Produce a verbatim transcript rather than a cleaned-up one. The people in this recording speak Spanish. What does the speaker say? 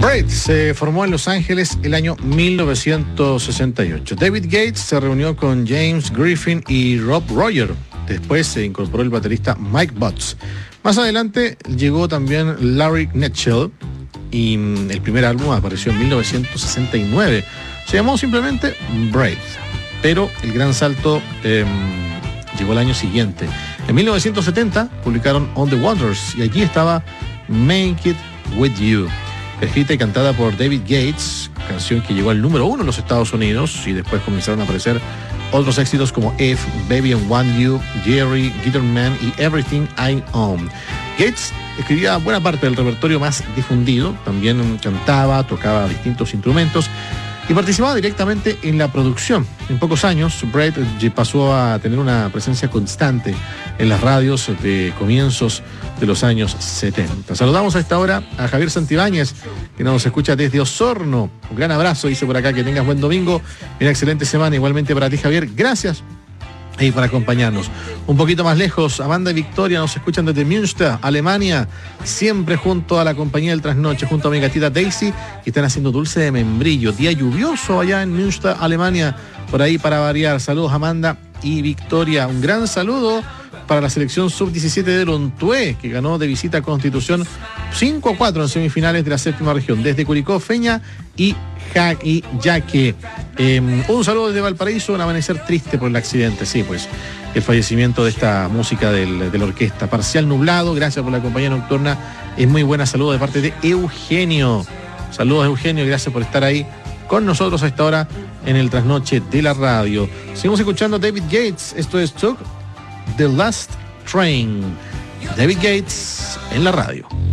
Braid se formó en Los Ángeles el año mil novecientos sesenta y ocho. David Gates se reunió con James Griffin y Rob Royer. Después se incorporó el baterista Mike Butts. Más adelante llegó también Larry Knetschel y el primer álbum apareció en mil novecientos sesenta y nueve. Se llamó simplemente Braid, pero el gran salto eh, llegó el año siguiente. En mil novecientos setenta publicaron On the Wonders y allí estaba Make It With You, escrita y cantada por David Gates, canción que llegó al número uno en los Estados Unidos, y después comenzaron a aparecer otros éxitos como If, Baby I Want You, Jerry, Guitar Man y Everything I Own. Gates escribía buena parte del repertorio más difundido, también cantaba, tocaba distintos instrumentos y participaba directamente en la producción. En pocos años, Braid pasó a tener una presencia constante en las radios de comienzos de los años setenta. Saludamos a esta hora a Javier Santibáñez, que nos escucha desde Osorno. Un gran abrazo, dice por acá, que tengas buen domingo y una excelente semana. Igualmente para ti, Javier, gracias y por acompañarnos. Un poquito más lejos, Amanda y Victoria nos escuchan desde Münster, Alemania, siempre junto a la compañía del trasnoche, junto a mi gatita Daisy, que están haciendo dulce de membrillo. Día lluvioso allá en Münster, Alemania, por ahí para variar. Saludos, Amanda y Victoria. Un gran saludo para la selección sub diecisiete de Lontué, que ganó de visita a Constitución cinco a cuatro en semifinales de la séptima región, desde Curicó, Feña y y Yaque. Eh, un saludo desde Valparaíso, un amanecer triste por el accidente, sí, pues el fallecimiento de esta música del, de la orquesta. Parcial nublado, gracias por la compañía nocturna, es muy buena. Saludo de parte de Eugenio. Saludos, Eugenio, gracias por estar ahí con nosotros a esta hora en el trasnoche de la radio. Seguimos escuchando a David Gates, esto es Took The Last Train. David Gates en la radio.